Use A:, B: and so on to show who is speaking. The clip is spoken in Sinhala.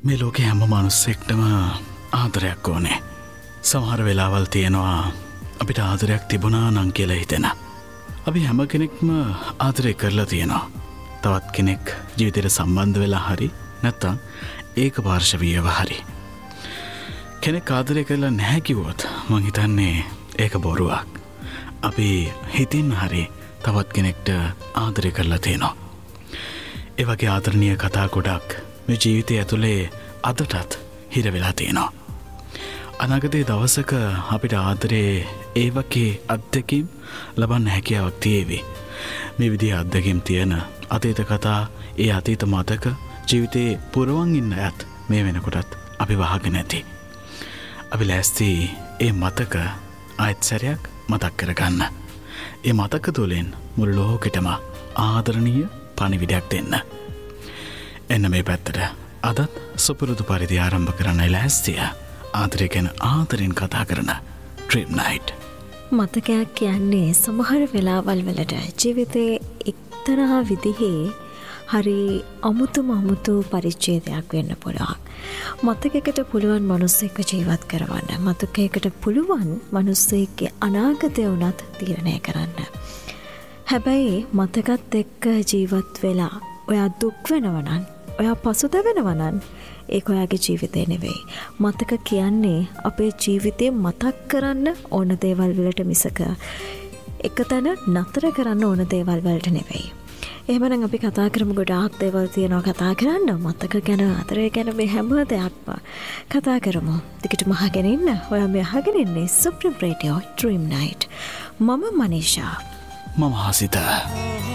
A: මේ ලෝකේ හැම මිනිස්සෙක්ටම ආදරයක් ඕනේ. සමහර වෙලාවල් තියෙනවා අපිට ආදරයක් තිබුණා නම් කියලා හිතෙන. අපි හැම කෙනෙක්ම ආදරය කරලා තියෙනවා. තවත් කෙනෙක් ජීවිතේට සම්බන්ධ වෙලා හරි නැත්නම් ඒක පාර්ශවීයව හරි. කෙනෙක් ආදරය කරලා නැහැ කිව්වොත් මං හිතන්නේ ඒක බොරුවක්. අපි හිතින් හරි තවත් කෙනෙක්ට ආදරය කරලා තියෙනවා. ඒ වගේ ආදරණීය කතා ගොඩක් මේ ජීවිතය ඇතුලේ අදටත් හිර වෙලා තියෙනවා. අනාගතයේ දවසක අපිට ආදරේ ඒ වගේ අත්දැකීම් ලබන්න හැකියාවක් තියෙවි. මේ විදිහේ අත්දැකීම් තියෙන අතීත කතා, ඒ අතීත මතක ජීවිතේ පුරවන් ඉන්න අයත් මේ වෙනකොටත් අපි වහගෙන ඇති. අපි ලෑස්ති ඒ මතක ආයෙත් සැරයක් මතක් කරගන්න. ඒ මතක තුළින් මුළු ලෝකෙටම ආදරණීය පණිවිඩයක් දෙන්න. එන්න මේ පැත්තට අදත් සුපුරුදු පරිදි ආරම්භ කරන්න ලෑස්තිය. ආදරය ගැන ආදරෙන් කතා කරන ඩ්‍රීම් නයිට්.
B: මතකයක් කියන්නේ සමහර වෙලාවල් වලට ජීවිතේ එක්තරා විදිහේ හරි අමුතු පරිච්ඡේදයක් වෙන්න පුළුවන්. මතකයකට පුළුවන් මිනිස්සෙක්ව ජීවත් කරවන්න. මතකයකට පුළුවන් මිනිස්සෙක්ගේ අනාගතය උනත් තීරණය කරන්න. හැබැයි මතකත් එක්ක ජීවත් වෙලා ඔයා දුක් වෙනවා නම්, ඔයා පසුතැවෙනවා නම් ඒක ඔයාගේ ජීවිතේ නෙවෙයි. මතක කියන්නේ අපේ ජීවිතේ මතක් කරන්න ඕන දේවල් වලට මිසක එකතැන නතර කරන්න ඕන දේවල් වලට නෙවෙයි. එහෙමනම් අපි කතා කරමු ගොඩාක් දේවල් තියෙනවා කතා කරන්න. මතක ගැන, ආදරය ගැන, මේ හැම දෙයක්ම කතා කරමු. ටිකටම අහගෙන ඉන්න. ඔයා මේ අහගෙන ඉන්නේ සුප්‍රීම රේඩියෝ ඩ්‍රීම් නයිට්. මම මනීෂා.
A: මම හසිත.